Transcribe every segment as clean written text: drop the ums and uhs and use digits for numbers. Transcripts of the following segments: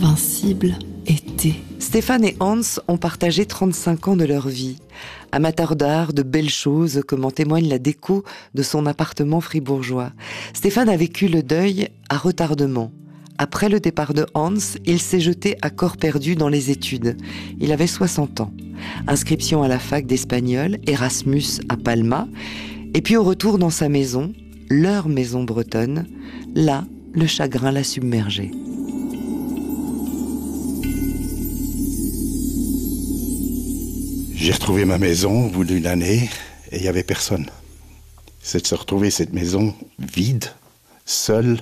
invincible été. Stéphane et Hans ont partagé 35 ans de leur vie. Amateurs d'art, de belles choses, comme en témoigne la déco de son appartement fribourgeois. Stéphane a vécu le deuil à retardement. Après le départ de Hans, il s'est jeté à corps perdu dans les études. Il avait 60 ans. Inscription à la fac d'espagnol, Erasmus à Palma, et puis au retour dans sa maison, leur maison bretonne, là, le chagrin l'a submergé. J'ai retrouvé ma maison au bout d'une année et il n'y avait personne. C'est de se retrouver cette maison vide, seule.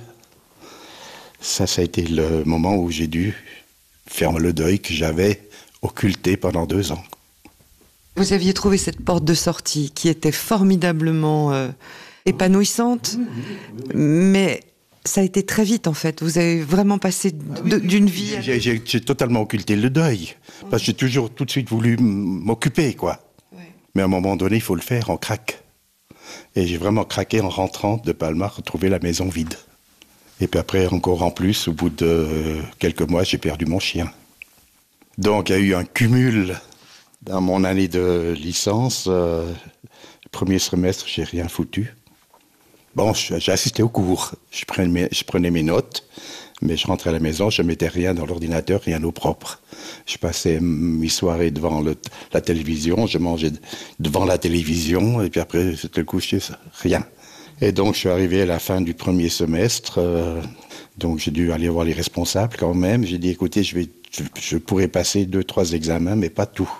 Ça a été le moment où j'ai dû faire le deuil que j'avais occulté pendant 2 ans. Vous aviez trouvé cette porte de sortie qui était formidablement épanouissante, mais ça a été très vite en fait. Vous avez vraiment passé d'une vie... J'ai totalement occulté le deuil, parce que j'ai toujours tout de suite voulu m'occuper, quoi. Ouais. Mais à un moment donné, il faut le faire, on craque. Et j'ai vraiment craqué en rentrant de Palma, retrouver la maison vide. Et puis après, encore en plus, au bout de quelques mois, j'ai perdu mon chien. Donc il y a eu un cumul dans mon année de licence. Le premier semestre, j'ai rien foutu. Bon, j'ai assisté au cours, je prenais mes notes, mais je rentrais à la maison, je mettais rien dans l'ordinateur, rien au propre. Je passais mes soirées devant la télévision, je mangeais devant la télévision, et puis après, c'était le coucher, rien. Et donc, je suis arrivé à la fin du premier semestre, donc j'ai dû aller voir les responsables quand même. J'ai dit, écoutez, je pourrais passer 2-3 examens, mais pas tout.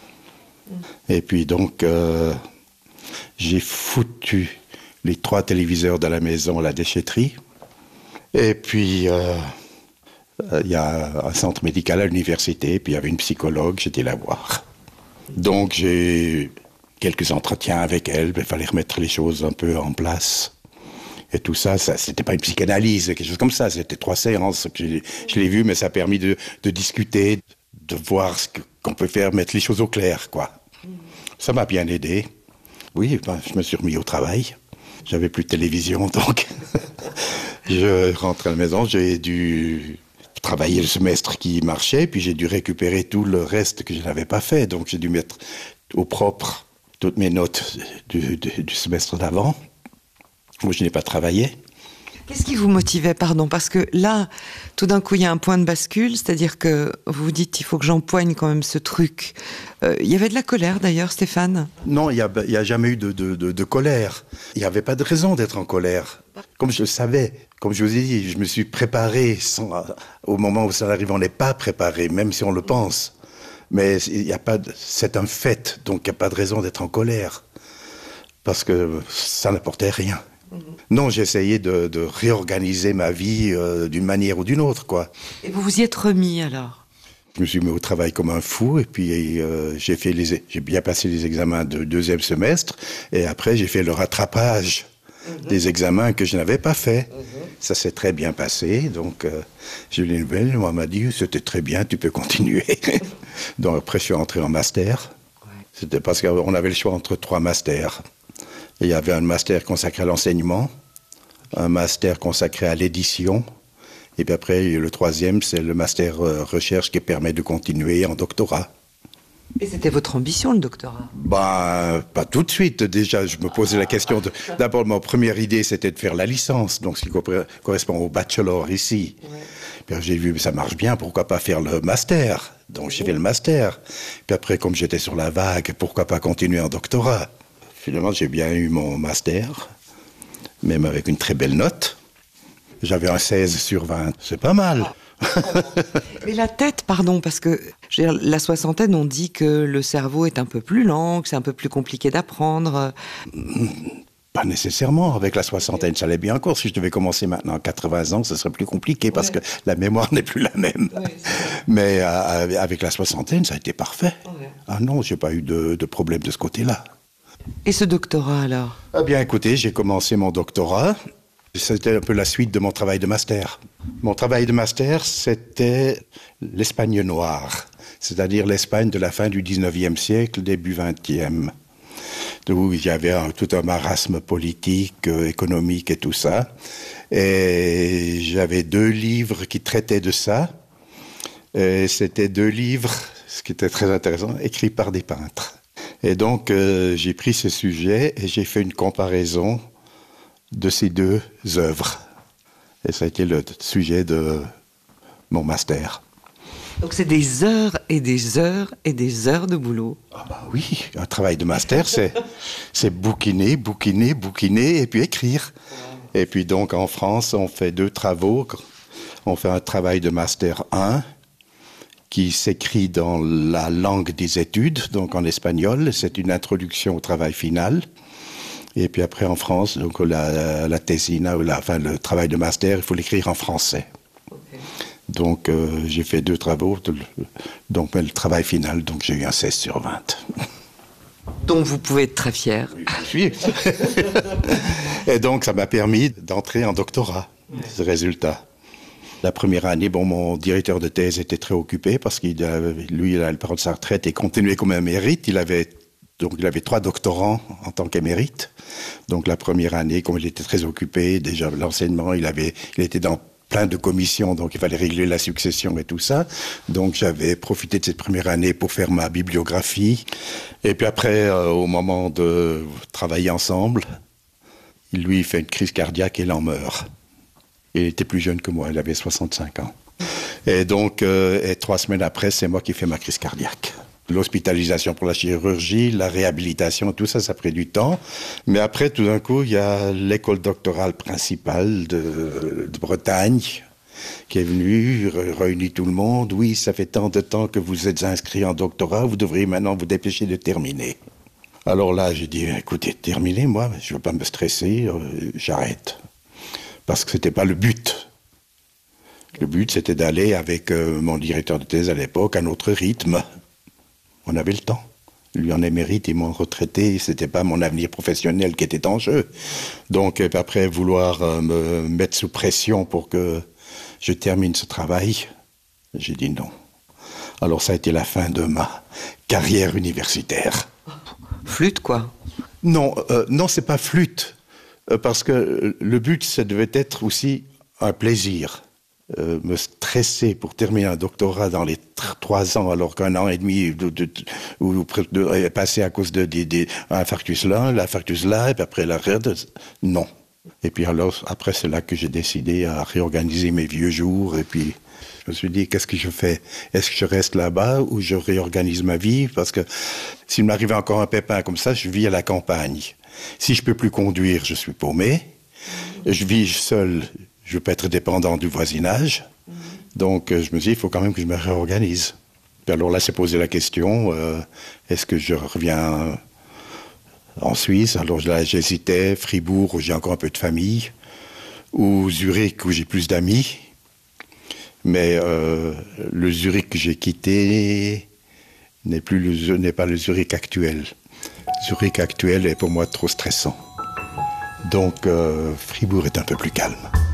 Et puis donc, j'ai foutu les 3 téléviseurs de la maison à la déchetterie. Et puis, il y a un centre médical à l'université, puis il y avait une psychologue, j'étais là voir. Donc, j'ai eu quelques entretiens avec elle, il fallait remettre les choses un peu en place. Et tout ça, c'était pas une psychanalyse, quelque chose comme ça, c'était 3 séances. Je l'ai vu, mais ça a permis de discuter, de voir ce qu'on peut faire, mettre les choses au clair, quoi. Ça m'a bien aidé. Oui, je me suis remis au travail. J'avais plus de télévision, donc je rentrais à la maison, j'ai dû travailler le semestre qui marchait, puis j'ai dû récupérer tout le reste que je n'avais pas fait. Donc j'ai dû mettre au propre toutes mes notes du semestre d'avant, où je n'ai pas travaillé. Qu'est-ce qui vous motivait, pardon? Parce que là, tout d'un coup, il y a un point de bascule, c'est-à-dire que vous vous dites, il faut que j'empoigne quand même ce truc. Il y avait de la colère, d'ailleurs, Stéphane? Non, il y a jamais eu de colère. Il n'y avait pas de raison d'être en colère. Comme je le savais, comme je vous ai dit, je me suis préparé. Au moment où ça arrive, on n'est pas préparé, même si on le pense. Mais c'est un fait, donc il n'y a pas de raison d'être en colère. Parce que ça n'apportait rien. Non, j'ai essayé de réorganiser ma vie d'une manière ou d'une autre, quoi. Et vous vous y êtes remis, alors? Je me suis mis au travail comme un fou, et puis j'ai bien passé les examens de 2e semestre, et après j'ai fait le rattrapage des examens que je n'avais pas fait. Ça s'est très bien passé, donc j'ai eu les nouvelles, on m'a dit c'était très bien, tu peux continuer. Donc après je suis entré en master. C'était parce qu'on avait le choix entre 3 masters. Il y avait un master consacré à l'enseignement, un master consacré à l'édition, et puis après, le 3e, c'est le master recherche qui permet de continuer en doctorat. Et c'était votre ambition, le doctorat? Pas tout de suite. Déjà, je me posais la question d'abord, ma première idée, c'était de faire la licence, donc ce qui correspond au bachelor ici. Ouais. Puis j'ai vu, ça marche bien, pourquoi pas faire le master? Donc j'ai fait le master. Puis après, comme j'étais sur la vague, pourquoi pas continuer en doctorat? Finalement, j'ai bien eu mon master, même avec une très belle note. J'avais un 16/20, c'est pas mal. Mais la tête, pardon, parce que la soixantaine, on dit que le cerveau est un peu plus lent, que c'est un peu plus compliqué d'apprendre. Pas nécessairement. Avec la soixantaine, ça allait bien encore. Si je devais commencer maintenant à 80 ans, ce serait plus compliqué parce que la mémoire n'est plus la même. Ouais, mais avec la soixantaine, ça a été parfait. Ouais. Ah non, j'ai pas eu de problème de ce côté-là. Et ce doctorat, alors? Eh bien, écoutez, j'ai commencé mon doctorat. C'était un peu la suite de mon travail de master. Mon travail de master, c'était l'Espagne noire, c'est-à-dire l'Espagne de la fin du 19e siècle, début 20e, où il y avait tout un marasme politique, économique et tout ça. Et j'avais 2 livres qui traitaient de ça. Et c'était 2 livres, ce qui était très intéressant, écrits par des peintres. Et donc, j'ai pris ce sujet et j'ai fait une comparaison de ces 2 œuvres. Et ça a été le sujet de mon master. Donc c'est des heures et des heures et des heures de boulot. Ah bah oui, un travail de master, c'est bouquiner, bouquiner, bouquiner et puis écrire. Et puis donc en France, on fait 2 travaux. On fait un travail de master 1 qui s'écrit dans la langue des études, donc en espagnol. C'est une introduction au travail final. Et puis après en France, donc la thésina, ou le travail de master, il faut l'écrire en français. Okay. Donc j'ai fait 2 travaux, donc le travail final, donc j'ai eu un 16/20. Donc vous pouvez être très fier. Oui, je suis. Et donc ça m'a permis d'entrer en doctorat, ce résultat. La première année, mon directeur de thèse était très occupé parce qu'il lui, il allait prendre sa retraite et continuer comme un mérite. Il avait 3 doctorants en tant qu'émérite. Donc la première année, comme il était très occupé, déjà l'enseignement, il était dans plein de commissions, donc il fallait régler la succession et tout ça. Donc j'avais profité de cette première année pour faire ma bibliographie. Et puis après, au moment de travailler ensemble, il fait une crise cardiaque et il en meurt. Il était plus jeune que moi, il avait 65 ans. Et donc, 3 semaines après, c'est moi qui fais ma crise cardiaque. L'hospitalisation pour la chirurgie, la réhabilitation, tout ça, ça a pris du temps. Mais après, tout d'un coup, il y a l'école doctorale principale de Bretagne qui est venue, réunit tout le monde. Oui, ça fait tant de temps que vous êtes inscrit en doctorat, vous devriez maintenant vous dépêcher de terminer. Alors là, j'ai dit, écoutez, terminer, moi, je ne veux pas me stresser, j'arrête. Parce que ce n'était pas le but. Le but, c'était d'aller avec mon directeur de thèse à l'époque à notre rythme. On avait le temps. Lui en émérite, il m'a retraité, ce n'était pas mon avenir professionnel qui était en jeu. Donc, après vouloir me mettre sous pression pour que je termine ce travail, j'ai dit non. Alors, ça a été la fin de ma carrière universitaire. Flûte, quoi? Non, c'est pas flûte. Parce que le but, ça devait être aussi un plaisir. Me stresser pour terminer un doctorat dans les 3 ans, alors qu'un an et demi est passé à cause d'un infarctus là, l'infarctus là, et puis après l'arrêt, non. Et puis alors, après, c'est là que j'ai décidé à réorganiser mes vieux jours, et puis je me suis dit, qu'est-ce que je fais? Est-ce que je reste là-bas ou je réorganise ma vie? Parce que s'il m'arrivait encore un pépin comme ça, je vis à la campagne. Si je peux plus conduire, je suis paumé. Je vis seul, je ne veux pas être dépendant du voisinage. Donc, je me dis, il faut quand même que je me réorganise. Puis alors là, c'est posé la question, est-ce que je reviens en Suisse? Alors là, j'hésitais, Fribourg, où j'ai encore un peu de famille, ou Zurich, où j'ai plus d'amis. Mais le Zurich que j'ai quitté n'est pas le Zurich actuel. Zurich actuel est pour moi trop stressant. Donc, Fribourg est un peu plus calme.